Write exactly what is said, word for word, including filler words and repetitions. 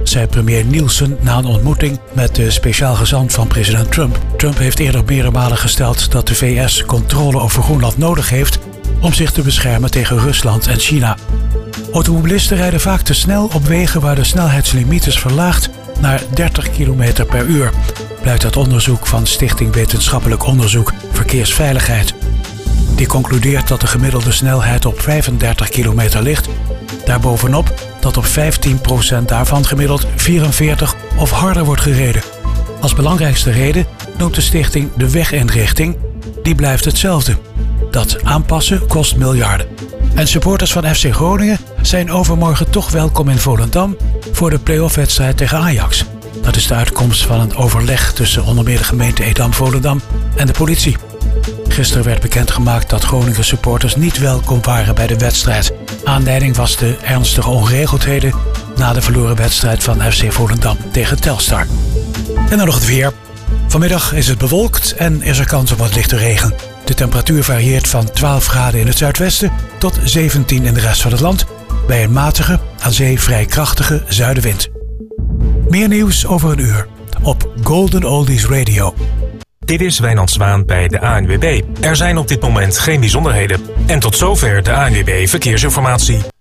zei premier Nielsen na een ontmoeting met de speciaal gezant van president Trump. Trump heeft eerder meerdere malen gesteld dat de V S controle over Groenland nodig heeft om zich te beschermen tegen Rusland en China. Automobilisten rijden vaak te snel op wegen waar de snelheidslimiet is verlaagd naar dertig kilometer per uur, blijkt uit onderzoek van Stichting Wetenschappelijk Onderzoek Verkeersveiligheid. Die concludeert dat de gemiddelde snelheid op vijfendertig kilometer ligt. Daarbovenop dat op vijftien procent daarvan gemiddeld vierenveertig of harder wordt gereden. Als belangrijkste reden noemt de stichting de weginrichting. Die blijft hetzelfde. Dat aanpassen kost miljarden. En supporters van F C Groningen zijn overmorgen toch welkom in Volendam voor de play-off-wedstrijd tegen Ajax. Dat is de uitkomst van een overleg tussen onder meer de gemeente Edam-Volendam en de politie. Gisteren werd bekendgemaakt dat Groningen supporters niet welkom waren bij de wedstrijd. Aanleiding was de ernstige ongeregeldheden na de verloren wedstrijd van F C Volendam tegen Telstar. En dan nog het weer. Vanmiddag is het bewolkt en is er kans op wat lichte regen. De temperatuur varieert van twaalf graden in het zuidwesten tot zeventien in de rest van het land, bij een matige, aan zee vrij krachtige zuidenwind. Meer nieuws over een uur op Golden Oldies Radio. Dit is Wijnand Zwaan bij de A N W B. Er zijn op dit moment geen bijzonderheden. En tot zover de A N W B Verkeersinformatie.